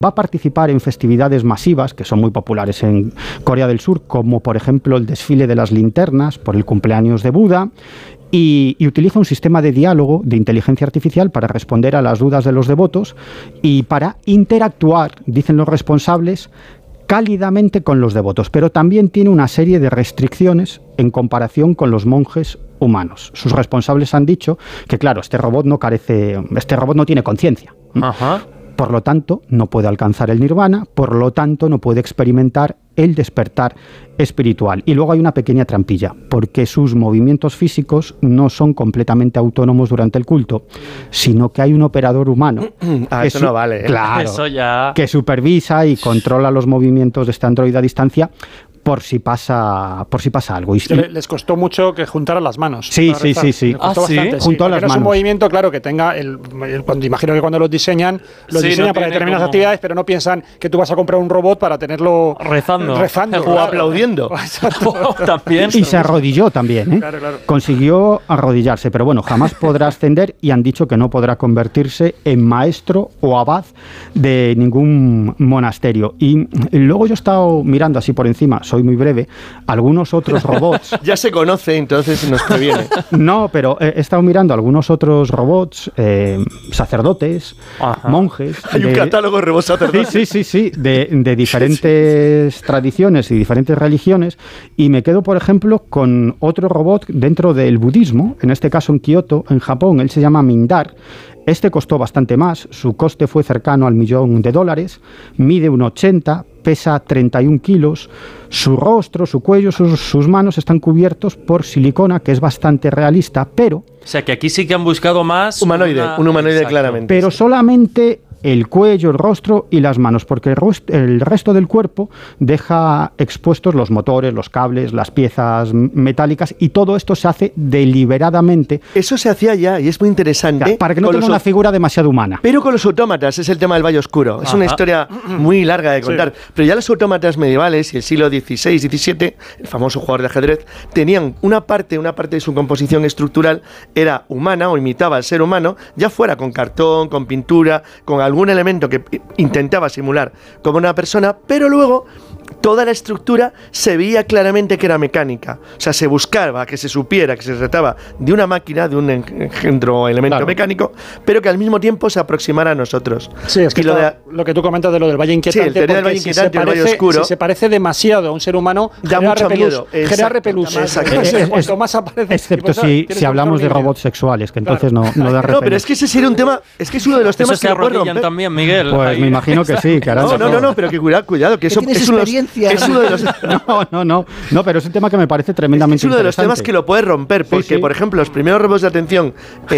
Va a participar en festividades masivas que son muy populares en Corea del Sur, como por ejemplo el desfile de las linternas por el cumpleaños de Buda, y utiliza un sistema de diálogo de inteligencia artificial para responder a las dudas de los devotos y para interactuar, dicen los responsables, cálidamente con los devotos, pero también tiene una serie de restricciones en comparación con los monjes humanos. Sus responsables han dicho que, claro, este robot no tiene conciencia. Ajá. Por lo tanto, no puede alcanzar el nirvana, por lo tanto, no puede experimentar el despertar espiritual. Y luego hay una pequeña trampilla, porque sus movimientos físicos no son completamente autónomos durante el culto, sino que hay un operador humano eso no vale, ¿eh? Claro, Eso ya... que supervisa y controla los movimientos de este androide a distancia por si pasa algo. Les costó mucho que juntaran las manos. Sí. Juntó las manos. Es un movimiento, claro, que tenga cuando imagino que cuando los diseñan no para determinadas actividades, pero no piensan que tú vas a comprar un robot para tenerlo rezando o aplaudiendo. También. Y se arrodilló también, ¿eh? Claro. Consiguió arrodillarse, pero bueno, jamás podrá ascender y han dicho que no podrá convertirse en maestro o abad de ningún monasterio. Y luego yo he estado mirando así por encima, soy muy breve, algunos otros robots... Ya se conoce, entonces nos previene. No, pero he estado mirando algunos otros robots, sacerdotes, monjes... Hay un catálogo de robots sacerdotes. Sí, de diferentes tradiciones y diferentes religiones, y me quedo, por ejemplo, con otro robot dentro del budismo, en este caso en Kioto, en Japón. Él se llama Mindar. Este costó bastante más, su coste fue cercano al $1.000.000, mide 1,80, pesa 31 kilos, su rostro, su cuello, sus manos están cubiertos por silicona, que es bastante realista, pero... O sea, que aquí sí que han buscado más... Un humanoide Exacto. claramente. Pero solamente el cuello, el rostro y las manos, porque el resto del cuerpo deja expuestos los motores, los cables, las piezas metálicas, y todo esto se hace deliberadamente. Eso se hacía ya, y es muy interesante. Para que no tenga una figura demasiado humana. Pero con los autómatas, es el tema del Valle Oscuro. Es una historia muy larga de contar. Sí. Pero ya los autómatas medievales y el siglo XVI, XVII, el famoso jugador de ajedrez, tenían una parte de su composición estructural era humana o imitaba al ser humano, ya fuera con cartón, con pintura, con algún elemento que intentaba simular como una persona, pero luego toda la estructura se veía claramente que era mecánica. O sea, se buscaba que se supiera que se trataba de una máquina, de un engendro elemento mecánico, pero que al mismo tiempo se aproximara a nosotros. Sí, es que lo que tú comentas de lo del Valle Inquietante, sí, el del Valle Inquietante, el Valle Oscuro, si se parece demasiado a un ser humano, da mucho miedo. Genera repelús. Cuanto más aparece. Excepto si hablamos de robots sexuales, que entonces no da repelús. No, pero es que ese sería un tema, es que es uno de los temas que se arrodillan también, Miguel. Pues me imagino que sí, caramba. No, pero que cuidado, que eso es uno de los... No, pero es un tema que me parece tremendamente interesante. Es uno de los temas interesante. que lo puede romper, porque, por ejemplo, los primeros robots de atención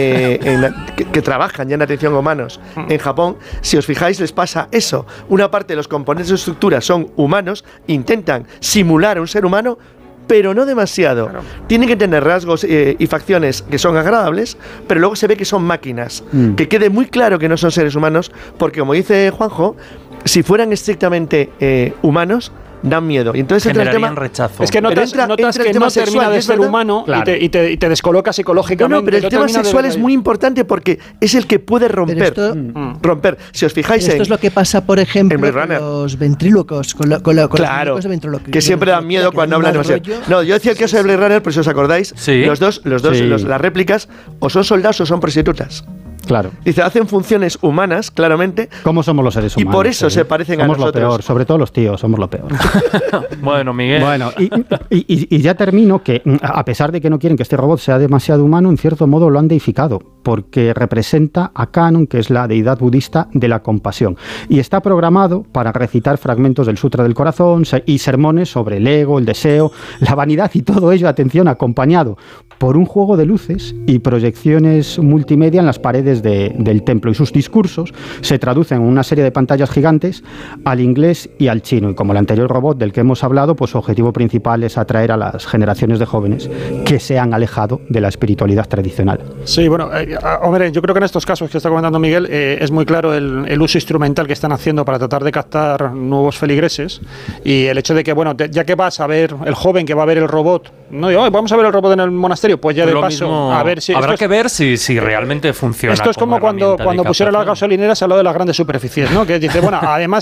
que trabajan ya en atención a humanos en Japón, si os fijáis, les pasa eso. Una parte de los componentes de estructura son humanos, intentan simular a un ser humano, pero no demasiado. Claro. Tienen que tener rasgos y facciones que son agradables, pero luego se ve que son máquinas. Que quede muy claro que no son seres humanos, porque, como dice Juanjo, si fueran estrictamente humanos, dan miedo. Y entonces entra el tema, rechazo. Es que notas que no termina de ser humano, claro, y te descoloca psicológicamente. No, pero el tema sexual es muy importante porque es el que puede romper. Romper. Si os fijáis esto es lo que pasa, por ejemplo, con los ventrílocos, con claro, los ventrílocos de ventriloquía, que siempre dan miedo cuando hablan demasiado. No, yo decía el caso de Blade Runner, por si os acordáis, los dos, las réplicas, o son soldados o son prostitutas. Claro. Dice, hacen funciones humanas, claramente. ¿Cómo somos los seres humanos? Y por eso se parecen a nosotros. Somos lo peor, sobre todo los tíos, somos lo peor. Bueno, Miguel. Bueno, y ya termino, que a pesar de que no quieren que este robot sea demasiado humano, en cierto modo lo han deificado, porque representa a Kannon, que es la deidad budista de la compasión. Y está programado para recitar fragmentos del Sutra del Corazón y sermones sobre el ego, el deseo, la vanidad y todo ello, atención, acompañado por un juego de luces y proyecciones multimedia en las paredes del templo, y sus discursos se traducen en una serie de pantallas gigantes al inglés y al chino, y como el anterior robot del que hemos hablado, pues su objetivo principal es atraer a las generaciones de jóvenes que se han alejado de la espiritualidad tradicional. Sí, bueno, hombre, yo creo que en estos casos que está comentando Miguel es muy claro el uso instrumental que están haciendo para tratar de captar nuevos feligreses, y el hecho de que, bueno, ya que vas a ver el joven que va a ver el robot, no digo, vamos a ver el robot en el monasterio, pues ya de paso, a ver si... Habrá que ver si realmente funciona Esto es como cuando pusieron las gasolineras al lado de las grandes superficies, ¿no? Que dice, bueno, además